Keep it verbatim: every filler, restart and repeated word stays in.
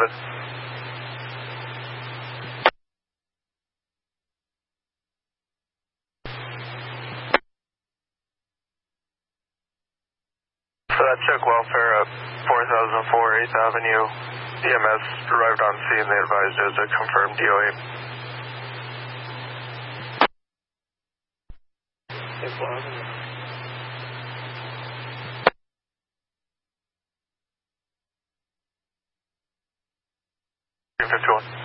seven. So that check welfare at four thousand four eighth Avenue. E M S arrived on scene. They advised it was a confirmed D O A. fifty-one.